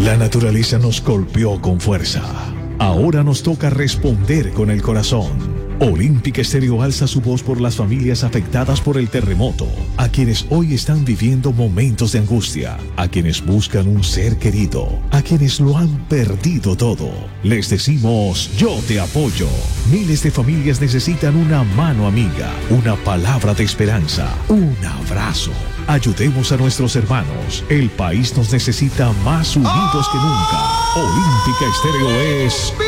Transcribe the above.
La naturaleza nos golpeó con fuerza. Ahora nos toca responder con el corazón. Olímpica Estéreo alza su voz por las familias afectadas por el terremoto, a quienes hoy están viviendo momentos de angustia, a quienes buscan un ser querido, a quienes lo han perdido todo. Les decimos, yo te apoyo. Miles de familias necesitan una mano amiga, una palabra de esperanza, un abrazo. Ayudemos a nuestros hermanos. El país nos necesita más unidos que nunca. Olímpica Estéreo es